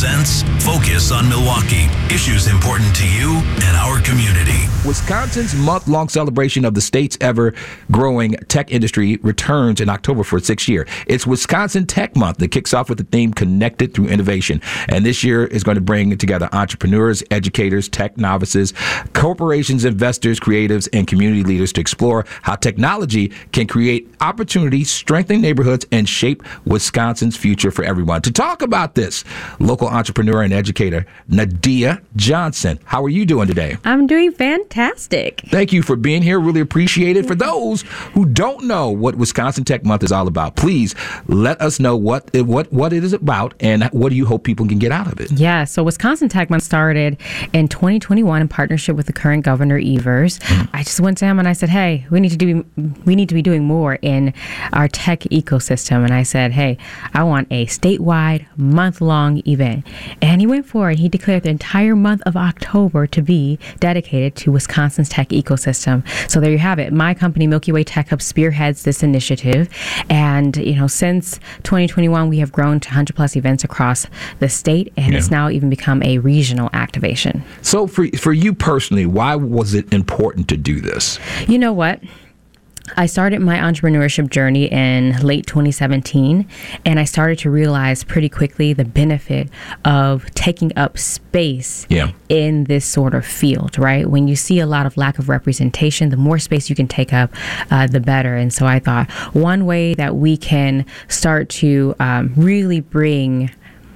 presents Focus on Milwaukee. Issues important to you and our community. Wisconsin's month-long celebration of the state's ever-growing tech industry returns in October for its 6th year. It's Wisconsin Tech Month that kicks off with the theme Connected Through Innovation. And this year is going to bring together entrepreneurs, educators, tech novices, corporations, investors, creatives, and community leaders to explore how technology can create opportunities, strengthen neighborhoods, and shape Wisconsin's future for everyone. To talk about this, local entrepreneur and educator Nadia Johnson. How are you doing today? I'm doing fantastic. Thank you for being here. Really appreciate it. For those who don't know what Wisconsin Tech Month is all about, please let us know what it is about and what do you hope people can get out of it. Yeah, so Wisconsin Tech Month started in 2021 in partnership with the current governor Evers. I just went to him and I said, hey, we need to be doing more in our tech ecosystem. And I said, hey, I want a statewide month-long event. And he went for it. He declared the entire month of October to be dedicated to Wisconsin's tech ecosystem. So there you have it. My company, Milky Way Tech Hub, spearheads this initiative. And, since 2021, we have grown to 100 plus events across the state, and it's now even become a regional activation. So for you personally, why was it important to do this? You know what? I started my entrepreneurship journey in late 2017, and I started to realize pretty quickly the benefit of taking up space in this sort of field, right? When you see a lot of lack of representation, the more space you can take up, the better. And so I thought one way that we can start to really bring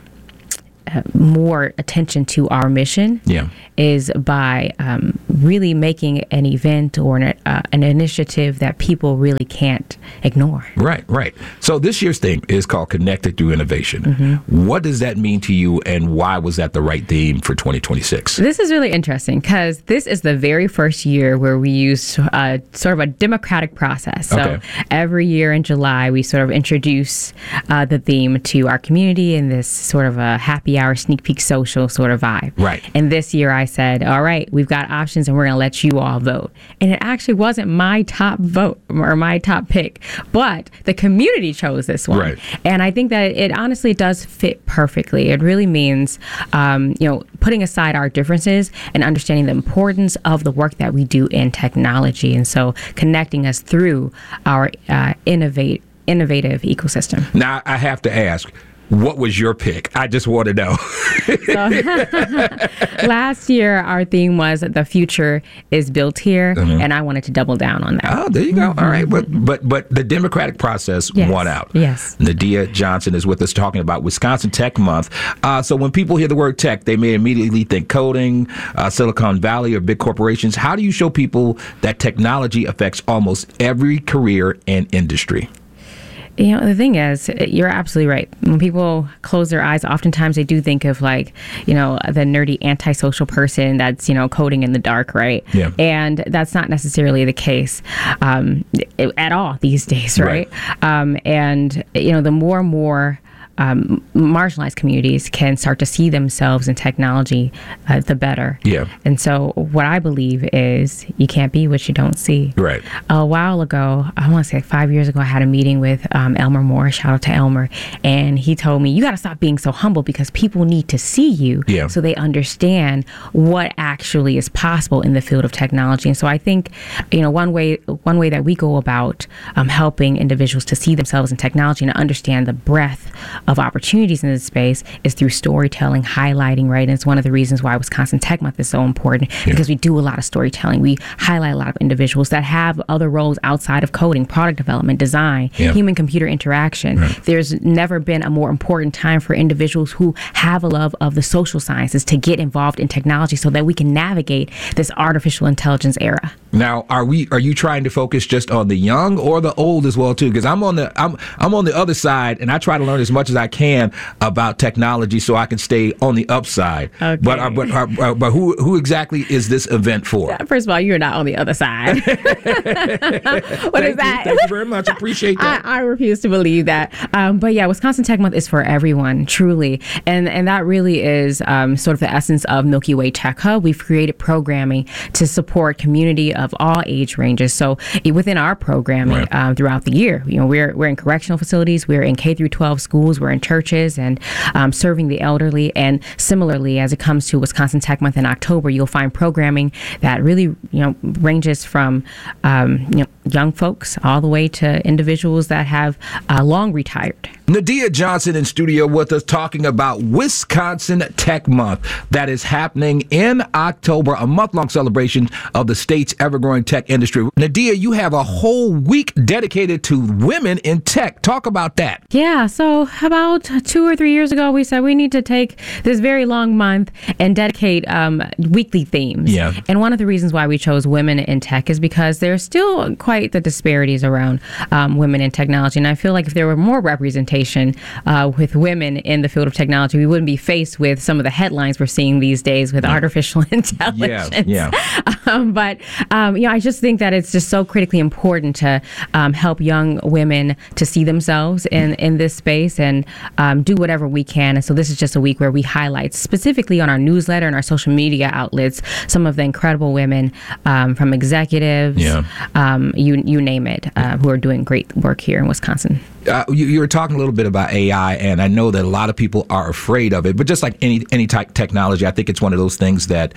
more attention to our mission is by really making an event or an initiative that people really can't ignore. Right. So this year's theme is called Connected Through Innovation. Mm-hmm. What does that mean to you, and why was that the right theme for 2026? This is really interesting because this is the very first year where we use sort of a democratic process. So every year in July, we sort of introduce the theme to our community in this sort of a happy hour sneak peek social sort of vibe. Right. And this year I said, all right, we've got options and we're going to let you all vote. And it actually wasn't my top vote or my top pick, but the community chose this one. Right. And I think that it honestly does fit perfectly. It really means, putting aside our differences and understanding the importance of the work that we do in technology. And so connecting us through our innovative ecosystem. Now, I have to ask, what was your pick? I just want to know. Last year, our theme was The Future is Built Here, and I wanted to double down on that. Oh, there you go. All right. But the democratic process won out. Yes. Nadia Johnson is with us talking about Wisconsin Tech Month. So when people hear the word tech, they may immediately think coding, Silicon Valley, or big corporations. How do you show people that technology affects almost every career and industry? The thing is, you're absolutely right. When people close their eyes, oftentimes they do think of the nerdy antisocial person that's, coding in the dark, right? Yeah. And that's not necessarily the case at all these days, right? The more and more marginalized communities can start to see themselves in technology, the better. Yeah. And so what I believe is you can't be what you don't see. Right. A while ago, I want to say 5 years ago, I had a meeting with Elmer Moore. Shout out to Elmer. And he told me, you got to stop being so humble because people need to see you so they understand what actually is possible in the field of technology. And so I think, one way that we go about helping individuals to see themselves in technology and to understand the breadth of opportunities in this space is through storytelling, highlighting, right? And it's one of the reasons why Wisconsin Tech Month is so important because we do a lot of storytelling. We highlight a lot of individuals that have other roles outside of coding, product development, design, human-computer interaction. Right. There's never been a more important time for individuals who have a love of the social sciences to get involved in technology so that we can navigate this artificial intelligence era. Now, are you trying to focus just on the young or the old as well too? Because I'm on the other side, and I try to learn as much as I can about technology so I can stay on the upside. Okay. But who exactly is this event for? First of all, you're not on the other side. What is that? Thank you very much. Appreciate that. I refuse to believe that. But yeah, Wisconsin Tech Month is for everyone, truly, and that really is sort of the essence of Milky Way Tech Hub. We've created programming to support community of all age ranges. So within our programming throughout the year, we're in correctional facilities, we're in K through 12 schools, we're We're in churches and serving the elderly. And similarly, as it comes to Wisconsin Tech Month in October, you'll find programming that really, ranges from, young folks all the way to individuals that have long retired. Nadia Johnson in studio with us talking about Wisconsin Tech Month that is happening in October, a month-long celebration of the state's ever-growing tech industry. Nadia, you have a whole week dedicated to women in tech. Talk about that. Yeah, so about 2 or 3 years ago, we said we need to take this very long month and dedicate weekly themes. Yeah. And one of the reasons why we chose women in tech is because there's still quite the disparities around women in technology. And I feel like if there were more representation with women in the field of technology, we wouldn't be faced with some of the headlines we're seeing these days with artificial intelligence. Yeah. But I just think that it's just so critically important to help young women to see themselves in this space and do whatever we can. And so this is just a week where we highlight specifically on our newsletter and our social media outlets some of the incredible women from executives, you name it, who are doing great work here in Wisconsin. You were talking a little bit about AI, and I know that a lot of people are afraid of it. But just like any type of technology, I think it's one of those things that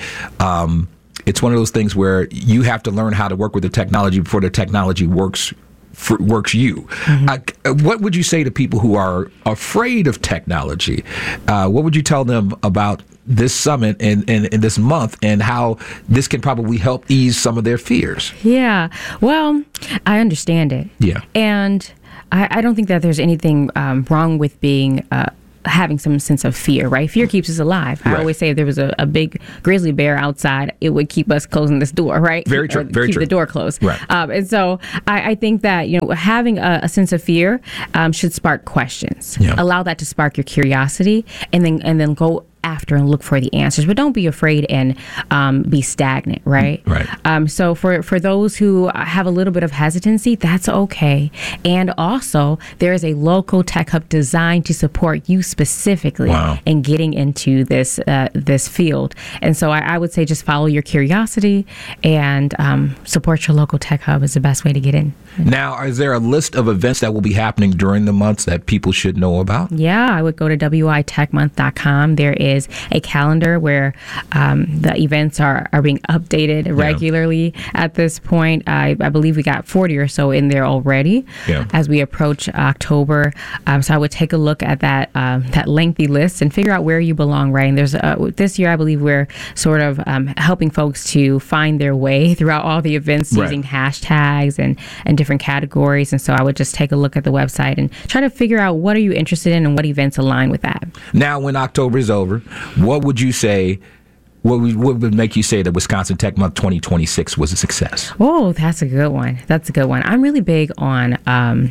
where you have to learn how to work with the technology before the technology works you. Mm-hmm. What would you say to people who are afraid of technology? What would you tell them about this summit and this month and how this can probably help ease some of their fears? Yeah, well, I understand it. Yeah. And I don't think that there's anything wrong with being having some sense of fear, right? Fear keeps us alive. I always say if there was a big grizzly bear outside, it would keep us closing this door, right? Very true. Very keep true. the door closed. Right. And so I think that having a sense of fear should spark questions. Yeah. Allow that to spark your curiosity, and then go after and look for the answers, but don't be afraid and be stagnant, right? Right. So for those who have a little bit of hesitancy, that's okay. And also, there is a local tech hub designed to support you specifically in getting into this field. And so I would say just follow your curiosity and support your local tech hub is the best way to get in. Now, is there a list of events that will be happening during the months that people should know about? Yeah, I would go to witechmonth.com. There is a calendar where the events are being updated regularly at this point. I believe we got 40 or so in there already as we approach October. So I would take a look at that lengthy list and figure out where you belong, right? And there's this year, I believe we're sort of helping folks to find their way throughout all the events using hashtags and different categories. And so I would just take a look at the website and try to figure out what are you interested in and what events align with that. Now, when October is over, what would you say, what would make you say that Wisconsin Tech Month 2026 was a success? Oh, that's a good one. I'm really big on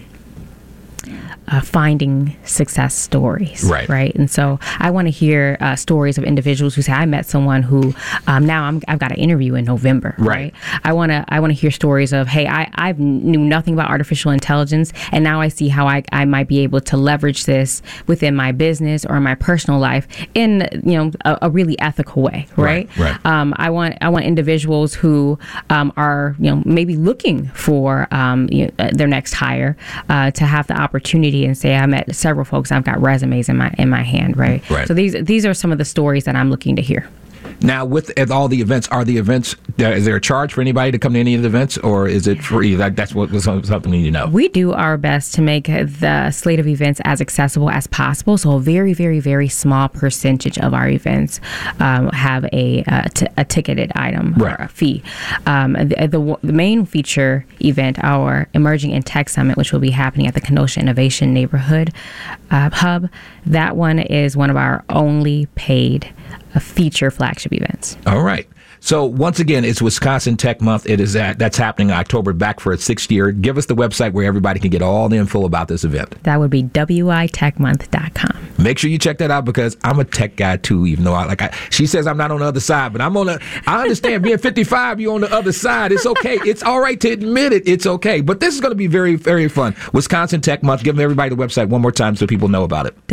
finding success stories, right? And so I want to hear stories of individuals who say, I met someone who now I've got an interview in November, right? I want to hear stories of, hey, I knew nothing about artificial intelligence, and now I see how I might be able to leverage this within my business or my personal life in a really ethical way, right? I want individuals who are maybe looking for their next hire to have the opportunity and say, I met several folks, I've got resumes in my hand, right? So these are some of the stories that I'm looking to hear. Now, with all the events, is there a charge for anybody to come to any of the events, or is it free? That's what was something we need to know. We do our best to make the slate of events as accessible as possible. So a very, very, very small percentage of our events have a ticketed item or a fee. The main feature event, our Emerging in Tech Summit, which will be happening at the Kenosha Innovation Neighborhood Hub, that one is one of our only paid feature flagship events. All right. So once again, it's Wisconsin Tech Month. That's happening in October, back for its 6th year. Give us the website where everybody can get all the info about this event. That would be witechmonth.com. Make sure you check that out, because I'm a tech guy too, even though she says I'm not on the other side, but I understand being 55, you're on the other side. It's okay. It's all right to admit it. It's okay. But this is going to be very, very fun. Wisconsin Tech Month. Give everybody the website one more time so people know about it.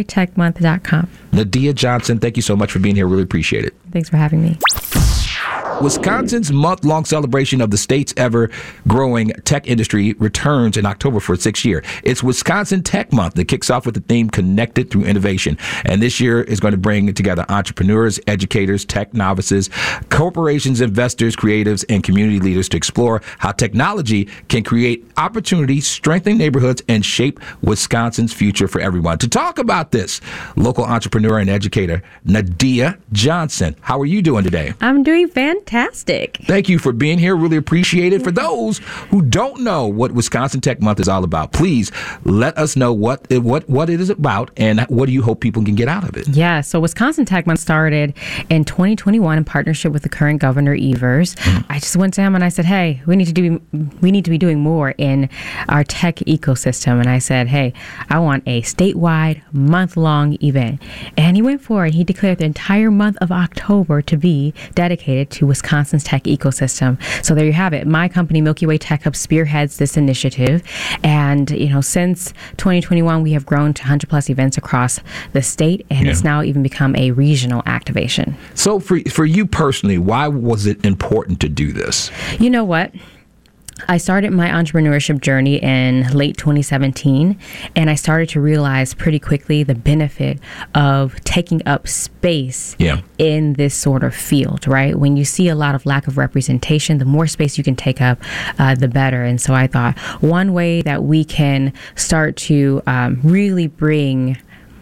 witechmonth.com. Nadia Johnson, thank you so much for being here. Really appreciate it. Thanks for having me. Wisconsin's month-long celebration of the state's ever-growing tech industry returns in October for its 6th year. It's Wisconsin Tech Month that kicks off with the theme Connected Through Innovation. And this year is going to bring together entrepreneurs, educators, tech novices, corporations, investors, creatives, and community leaders to explore how technology can create opportunities, strengthen neighborhoods, and shape Wisconsin's future for everyone. To talk about this, local entrepreneur and educator Nadia Johnson. How are you doing today? I'm doing fantastic. Thank you for being here. Really appreciate it. For those who don't know what Wisconsin Tech Month is all about, please let us know what it is about and what do you hope people can get out of it. Yeah, so Wisconsin Tech Month started in 2021 in partnership with the current governor Evers. I just went to him and I said, hey, we need to be doing more in our tech ecosystem. And I said, hey, I want a statewide month-long event. And he went for it. He declared the entire month of October to be dedicated to Wisconsin's tech ecosystem. So there you have it. My company, Milky Way Tech Hub, spearheads this initiative. And, since 2021, we have grown to 100 plus events across the state, and it's now even become a regional activation. So for you personally, why was it important to do this? You know what? I started my entrepreneurship journey in late 2017, and I started to realize pretty quickly the benefit of taking up space in this sort of field, right? When you see a lot of lack of representation, the more space you can take up, the better. And so I thought one way that we can start to really bring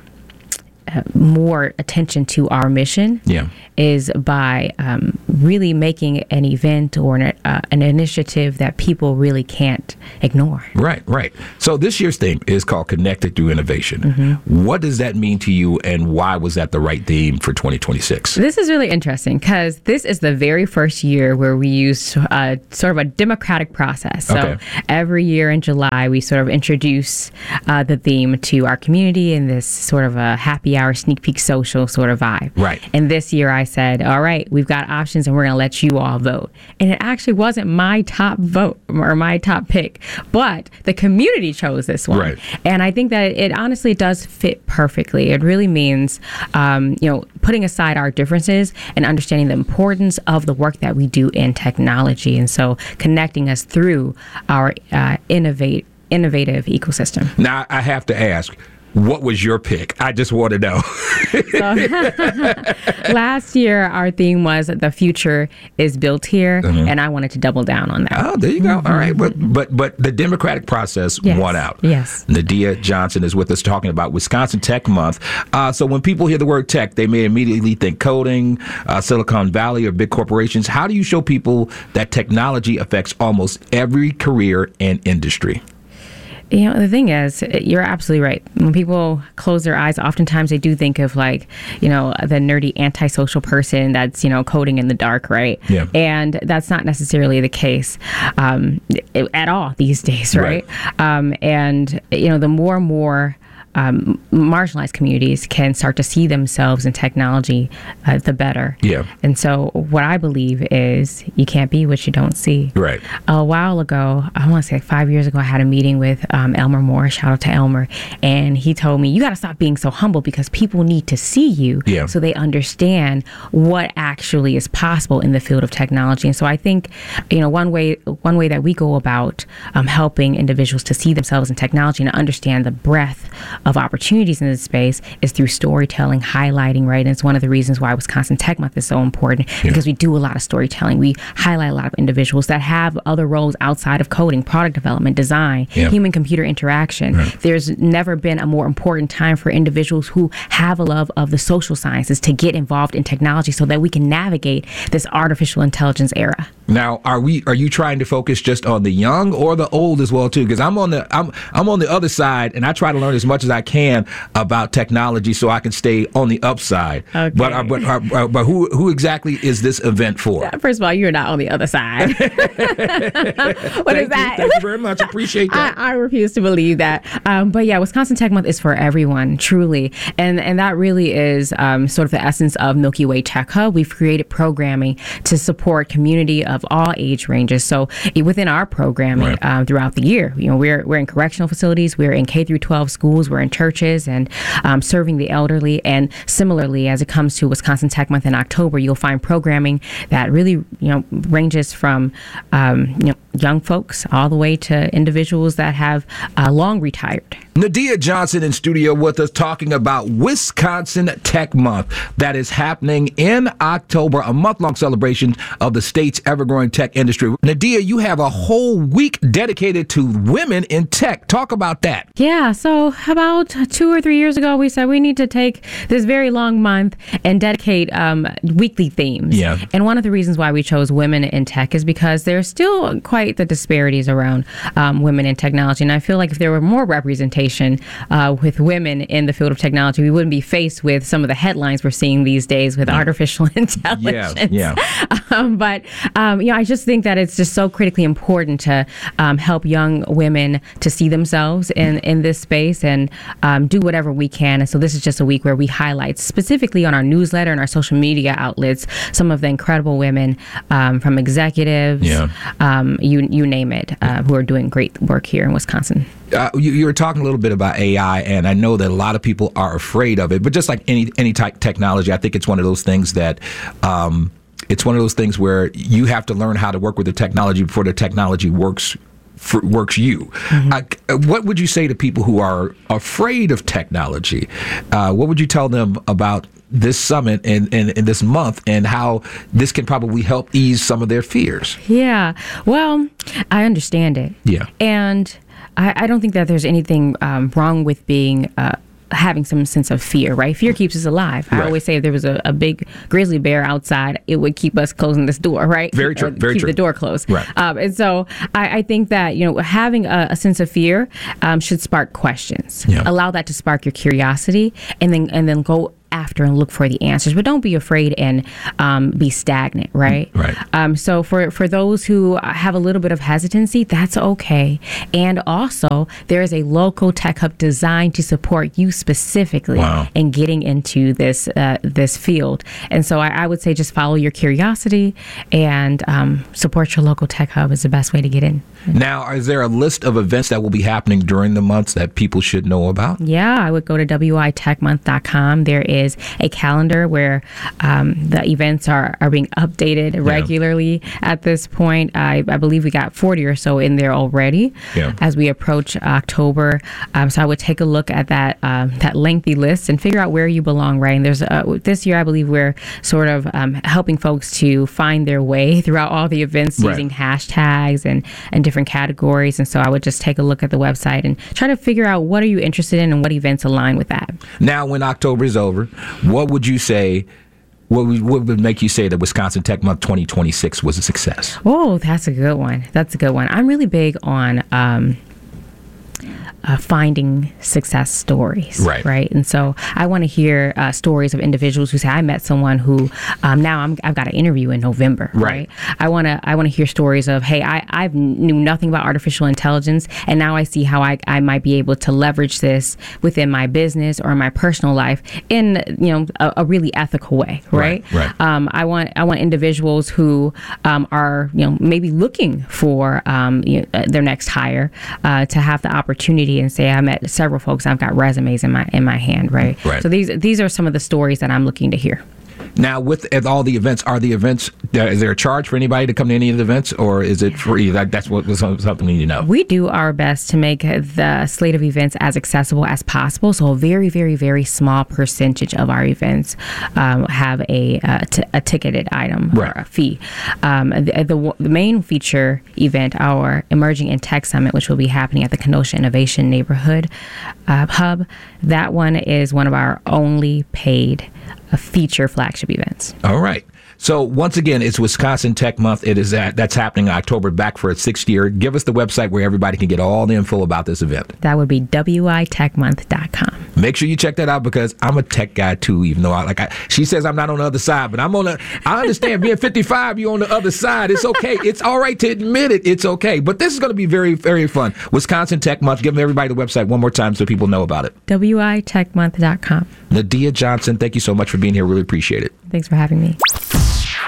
more attention to our mission is by really making an event or an initiative that people really can't ignore. Right. So this year's theme is called Connected Through Innovation. What does that mean to you, and why was that the right theme for 2026? This is really interesting because this is the very first year where we use sort of a democratic process. So every year in July, we sort of introduce the theme to our community in this sort of a happy hour sneak peek social sort of vibe. Right. And this year I said, all right, we've got options and we're going to let you all vote. And it actually wasn't my top vote or my top pick, but the community chose this one. Right. And I think that it honestly does fit perfectly. It really means, putting aside our differences and understanding the importance of the work that we do in technology. And so connecting us through our innovative ecosystem. Now, I have to ask, what was your pick? I just want to know. Last year, our theme was "The Future is Built Here," and I wanted to double down on that. Oh, there you go. All right, but the democratic process won out. Yes. Nadia Johnson is with us talking about Wisconsin Tech Month. So when people hear the word tech, they may immediately think coding, Silicon Valley, or big corporations. How do you show people that technology affects almost every career and industry? The thing is, you're absolutely right. When people close their eyes, oftentimes they do think of the nerdy antisocial person that's, coding in the dark, right? Yeah. And that's not necessarily the case at all these days, right? And the more and more marginalized communities can start to see themselves in technology, the better. Yeah. And so what I believe is you can't be what you don't see. Right. A while ago, I want to say 5 years ago, I had a meeting with Elmer Moore, shout out to Elmer, and he told me, you got to stop being so humble because people need to see you so they understand what actually is possible in the field of technology. And so I think, one way that we go about helping individuals to see themselves in technology and understand the breadth of opportunities in this space is through storytelling, highlighting, right? And it's one of the reasons why Wisconsin Tech Month is so important because we do a lot of storytelling. We highlight a lot of individuals that have other roles outside of coding, product development, design, human-computer interaction. Right. There's never been a more important time for individuals who have a love of the social sciences to get involved in technology so that we can navigate this artificial intelligence era. Now, are you trying to focus just on the young or the old as well too? Because I'm on the other side, and I try to learn as much as I can about technology so I can stay on the upside. Okay. But who exactly is this event for? First of all, you're not on the other side. What is that? Thank you very much. Appreciate that. I refuse to believe that. But yeah, Wisconsin Tech Month is for everyone, truly, and that really is sort of the essence of Milky Way Tech Hub. We've created programming to support community of of all age ranges. So within our programming throughout the year, we're in correctional facilities, we're in K through 12 schools, we're in churches, and serving the elderly. And similarly, as it comes to Wisconsin Tech Month in October, you'll find programming that really ranges from young folks all the way to individuals that have long retired. Nadia Johnson in studio with us talking about Wisconsin Tech Month that is happening in October, a month-long celebration of the state's ever-growing tech industry. Nadia, you have a whole week dedicated to women in tech. Talk about that. Yeah, so about 2 or 3 years ago, we said we need to take this very long month and dedicate weekly themes. Yeah. And one of the reasons why we chose women in tech is because there's still quite the disparities around women in technology. And I feel like if there were more representation with women in the field of technology, we wouldn't be faced with some of the headlines we're seeing these days with artificial intelligence. I just think that it's just so critically important to help young women to see themselves in this space and do whatever we can. And so this is just a week where we highlight specifically on our newsletter and our social media outlets some of the incredible women from executives, you name it, who are doing great work here in Wisconsin. You were talking a little bit about AI, and I know that a lot of people are afraid of it, but just like any type technology, I think it's one of those things that it's one of those things where you have to learn how to work with the technology before the technology works you. Mm-hmm. What would you say to people who are afraid of technology? What would you tell them about this summit and this month and how this can probably help ease some of their fears? Yeah, well, I understand it. Yeah. And I don't think that there's anything wrong with being having some sense of fear, right? Fear keeps us alive. I always say if there was a big grizzly bear outside, it would keep us closing this door, right? Very true. Keep the door closed. Right. And so I think that, having a sense of fear should spark questions. Yeah. Allow that to spark your curiosity and then go after and look for the answers, but don't be afraid and be stagnant, right? Right. So for those who have a little bit of hesitancy, that's okay. And also, there is a local tech hub designed to support you specifically in getting into this field. And so I would say just follow your curiosity and support your local tech hub is the best way to get in. Now, is there a list of events that will be happening during the months that people should know about? Yeah, I would go to witechmonth.com. There is a calendar where the events are being updated regularly at this point. I believe we got 40 or so in there already as we approach October. So I would take a look at that lengthy list and figure out where you belong, right? And there's this year, I believe we're sort of helping folks to find their way throughout all the events using hashtags and different categories. And so I would just take a look at the website and try to figure out what are you interested in and what events align with that. Now, when October is over, what would you say, what would make you say that Wisconsin Tech Month 2026 was a success? Oh, that's a good one. I'm really big on finding success stories, right? And so I want to hear stories of individuals who say, I met someone who now I've got an interview in November, right? I want to hear stories of, hey, I knew nothing about artificial intelligence, and now I see how I might be able to leverage this within my business or my personal life in a really ethical way, right? I want individuals who are maybe looking for their next hire to have the opportunity and say, I met several folks, I've got resumes in my hand, right? So these are some of the stories that I'm looking to hear. Now, with all the events, is there a charge for anybody to come to any of the events, or is it free? That's something we need to know. We do our best to make the slate of events as accessible as possible. So a very, very, very small percentage of our events have a ticketed item or a fee. The main feature event, our Emerging in Tech Summit, which will be happening at the Kenosha Innovation Neighborhood Hub, that one is one of our only paid feature flagship events. All right. So once again, it's Wisconsin Tech Month. That's happening in October, back for its 6th year. Give us the website where everybody can get all the info about this event. That would be witechmonth.com. Make sure you check that out, because I'm a tech guy too, even though she says I'm not on the other side, but I understand being 55, you're on the other side. It's okay. It's all right to admit it. It's okay. But this is going to be very, very fun. Wisconsin Tech Month. Give everybody the website one more time so people know about it. witechmonth.com. Nadia Johnson, thank you so much for being here. Really appreciate it. Thanks for having me.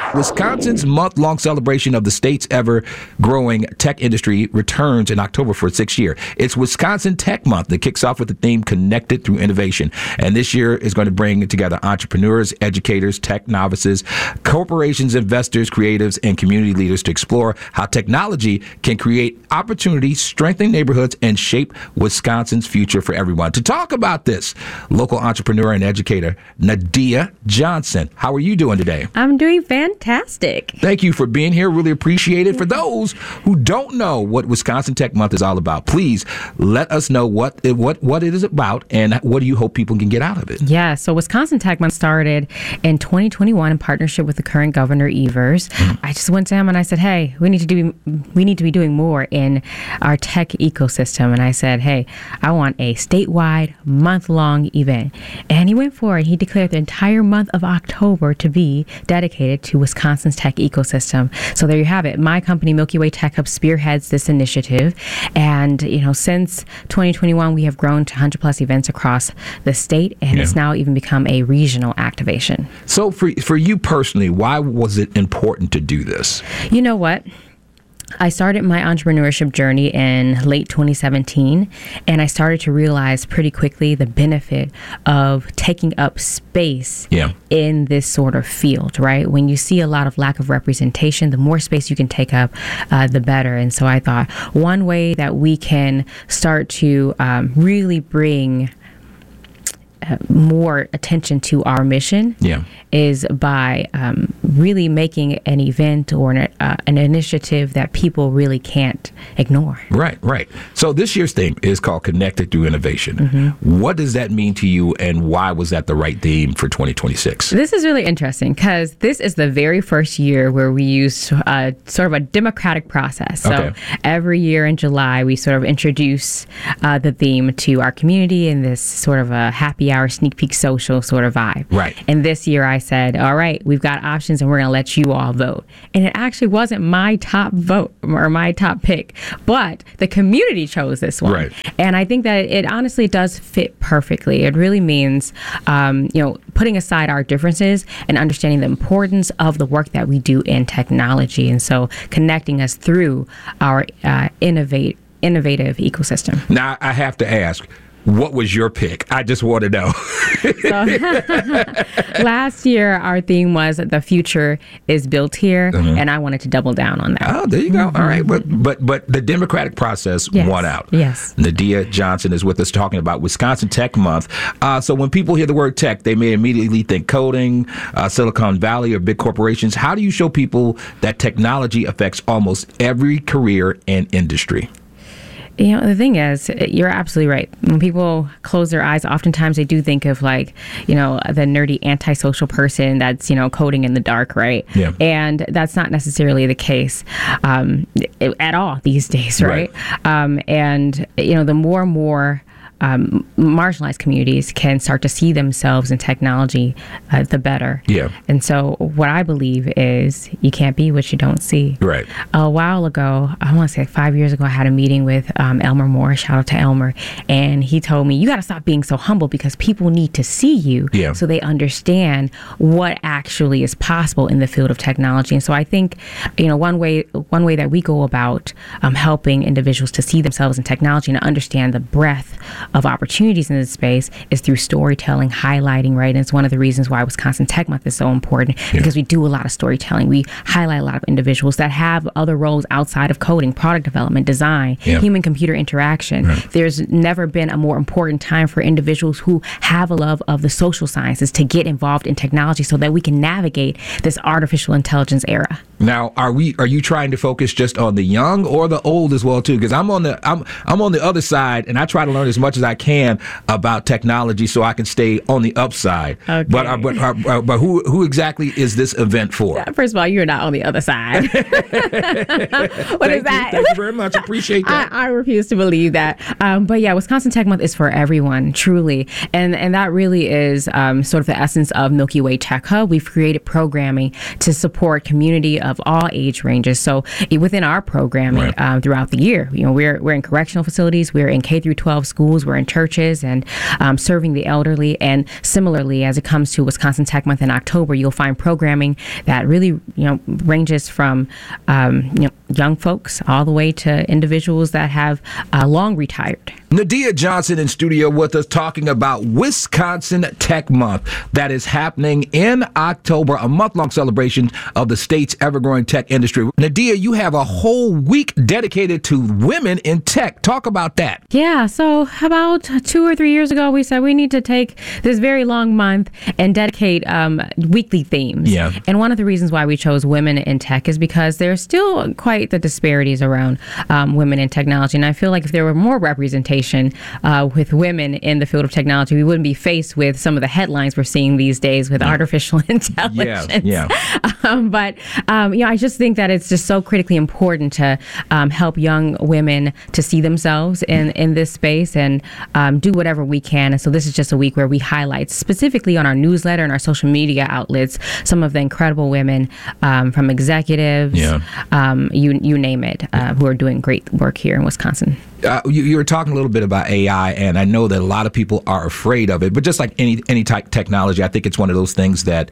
Wisconsin's month-long celebration of the state's ever-growing tech industry returns in October for its 6th year. It's Wisconsin Tech Month that kicks off with the theme Connected Through Innovation. And this year is going to bring together entrepreneurs, educators, tech novices, corporations, investors, creatives, and community leaders to explore how technology can create opportunities, strengthen neighborhoods, and shape Wisconsin's future for everyone. To talk about this, local entrepreneur and educator Nadia Johnson. How are you doing today? I'm doing fantastic. Thank you for being here. Really appreciate it. For those who don't know what Wisconsin Tech Month is all about, please let us know what it is about and what do you hope people can get out of it. Yeah, so Wisconsin Tech Month started in 2021 in partnership with the current governor Evers. I just went to him and I said, hey, we need to be doing more in our tech ecosystem. And I said, hey, I want a statewide month-long event. And he went for it. He declared the entire month of October to be dedicated to Wisconsin's tech ecosystem. So there you have it. My company, Milky Way Tech Hub, spearheads this initiative. And, since 2021, we have grown to 100 plus events across the state, and it's now even become a regional activation. So for you personally, why was it important to do this? You know what? I started my entrepreneurship journey in late 2017, and I started to realize pretty quickly the benefit of taking up space in this sort of field, right? When you see a lot of lack of representation, the more space you can take up, the better. And so I thought one way that we can start to really bring more attention to our mission is by really making an event or an initiative that people really can't ignore. Right. So this year's theme is called Connected Through Innovation. Mm-hmm. What does that mean to you, and why was that the right theme for 2026? This is really interesting because this is the very first year where we use sort of a democratic process. So every year in July, we sort of introduce the theme to our community in this sort of a happy hour sneak peek social sort of vibe. Right. And this year I said, all right, we've got options and we're going to let you all vote. And it actually wasn't my top vote or my top pick, but the community chose this one. Right. And I think that it honestly does fit perfectly. It really means, putting aside our differences and understanding the importance of the work that we do in technology. And so connecting us through our innovative ecosystem. Now, I have to ask, what was your pick? I just want to know. So, last year, our theme was the future is built here, and I wanted to double down on that. Oh, there you go. All right. But the democratic process won out. Yes. Nadia Johnson is with us talking about Wisconsin Tech Month. So when people hear the word tech, they may immediately think coding, Silicon Valley, or big corporations. How do you show people that technology affects almost every career and industry? The thing is, you're absolutely right. When people close their eyes, oftentimes they do think of the nerdy antisocial person that's, coding in the dark, right? Yeah. And that's not necessarily the case at all these days, right? And the more and more marginalized communities can start to see themselves in technology, the better. Yeah. And so what I believe is you can't be what you don't see. Right. A while ago, I want to say 5 years ago, I had a meeting with Elmer Moore. Shout out to Elmer. And he told me, you got to stop being so humble because people need to see you so they understand what actually is possible in the field of technology. And so I think, one way that we go about helping individuals to see themselves in technology and understand the breadth of opportunities in this space is through storytelling, highlighting, right? And it's one of the reasons why Wisconsin Tech Month is so important because we do a lot of storytelling. We highlight a lot of individuals that have other roles outside of coding, product development, design, human-computer interaction. Right. There's never been a more important time for individuals who have a love of the social sciences to get involved in technology so that we can navigate this artificial intelligence era. Now, are you trying to focus just on the young or the old as well too? Because I'm on the other side, and I try to learn as much as I can about technology so I can stay on the upside. Okay. But who exactly is this event for? First of all, you're not on the other side. What is that? Thank you very much. Appreciate that. I refuse to believe that. But yeah, Wisconsin Tech Month is for everyone, truly, and that really is sort of the essence of Milky Way Tech Hub. We've created programming to support community of all age ranges. So within our programming throughout the year, we're in correctional facilities, we're in K through 12 schools, we're in churches and serving the elderly. And similarly, as it comes to Wisconsin Tech Month in October, you'll find programming that really, ranges from, young folks all the way to individuals that have long retired. Nadia Johnson in studio with us talking about Wisconsin Tech Month that is happening in October, a month-long celebration of the state's ever-growing tech industry. Nadia, you have a whole week dedicated to women in tech. Talk about that. Yeah, so about 2 or 3 years ago, we said we need to take this very long month and dedicate weekly themes. Yeah. And one of the reasons why we chose women in tech is because there's still quite the disparities around women in technology. And I feel like if there were more representation with women in the field of technology, we wouldn't be faced with some of the headlines we're seeing these days with artificial intelligence. I just think that it's just so critically important to help young women to see themselves in this space and do whatever we can. And so this is just a week where we highlight specifically on our newsletter and our social media outlets some of the incredible women from executives, you name it, who are doing great work here in Wisconsin. You were talking a little bit about AI, and I know that a lot of people are afraid of it. But just like any type technology, I think it's one of those things that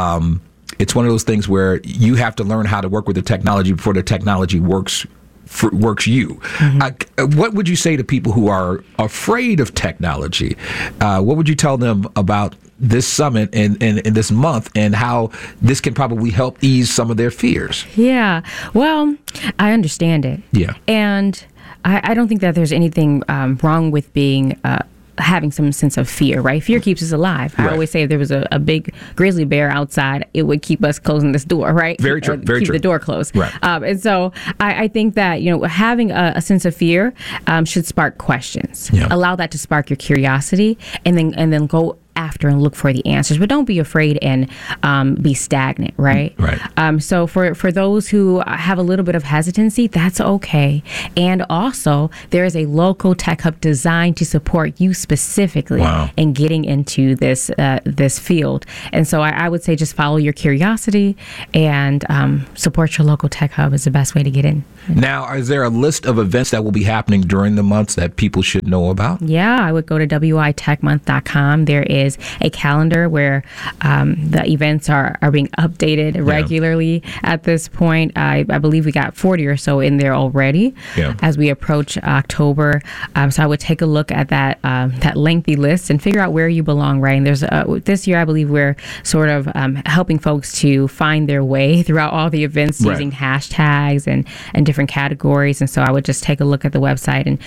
it's one of those things where you have to learn how to work with the technology before the technology works you. Mm-hmm. What would you say to people who are afraid of technology? What would you tell them about this summit and this month and how this can probably help ease some of their fears? Yeah, well, I understand it. Yeah. And I don't think that there's anything wrong with being having some sense of fear, right? Fear keeps us alive. I always say if there was a big grizzly bear outside, it would keep us closing this door, right? Very true. Very keep true. The door closed. Right. And so I think that, having a sense of fear should spark questions. Yeah. Allow that to spark your curiosity and then go after and look for the answers, but don't be afraid and be stagnant, right? Right. So for those who have a little bit of hesitancy, that's okay. And also, there is a local tech hub designed to support you specifically in getting into this field. And so I would say just follow your curiosity and support your local tech hub is the best way to get in. Now, is there a list of events that will be happening during the months that people should know about? Yeah, I would go to witechmonth.com. There is a calendar where the events are being updated regularly at this point. I believe we got 40 or so in there already as we approach October. So I would take a look at that lengthy list and figure out where you belong, right? And there's this year, I believe we're sort of helping folks to find their way throughout all the events using hashtags and different categories. And so I would just take a look at the website and